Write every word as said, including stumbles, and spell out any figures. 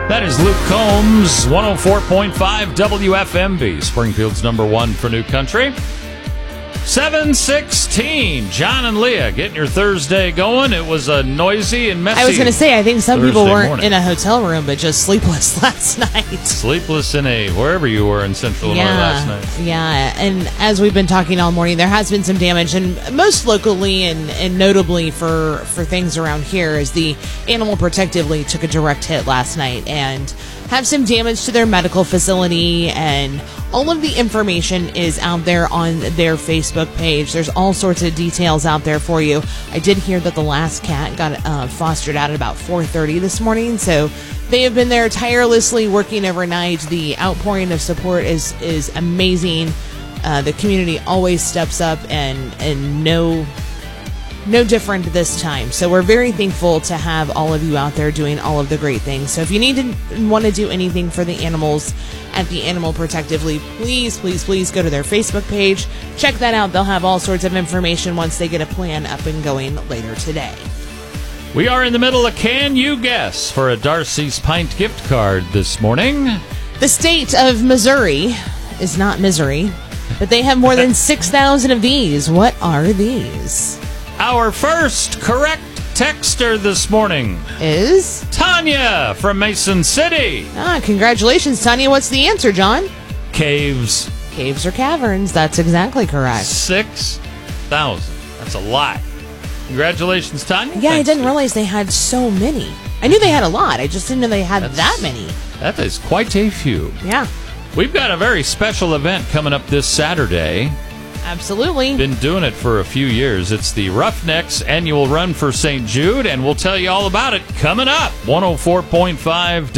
That is Luke Combs, one oh four point five W F M B, Springfield's number one for New Country. seven sixteen, John and Leah getting your Thursday going. It was a noisy and messy I was going to say, I think some Thursday people weren't morning. in a hotel room, but just sleepless last night. Sleepless in a, wherever you were in Central Illinois last night. Yeah, and as we've been talking all morning, there has been some damage, and most locally and, and notably for, for things around here is the Animal Protective League took a direct hit last night and have some damage to their medical facility, and all of the information is out there on their Facebook page. There's all sorts of details out there for you. I did hear that the last cat got uh, fostered out at about four thirty this morning, so they have been there tirelessly working overnight. The outpouring of support is is amazing. Uh, the community always steps up, and and no no different this time. So we're very thankful to have all of you out there doing all of the great things. So if you need to want to do anything for the animals at the Animal Protective League, please, please, please go to their Facebook page. Check that out. They'll have all sorts of information once they get a plan up and going later today. We are in the middle of Can You Guess for a Darcy's Pint gift card this morning. The state of Missouri is not misery, but they have more than six thousand of these. What are these? Our first correct texter this morning Is Tanya from Mason City. Ah, congratulations, Tanya. What's the answer, John? Caves. Caves or caverns. That's exactly correct. Six thousand. That's a lot. Congratulations, Tanya. Yeah, Thanks. I didn't realize they had so many. I knew they had a lot. I just didn't know they had That's- that many. That is quite a few. Yeah, We've got a very special event coming up this Saturday. absolutely. Been doing it for a few years. It's the Roughnecks Annual Run for Saint Jude, and we'll tell you all about it coming up. one oh four point five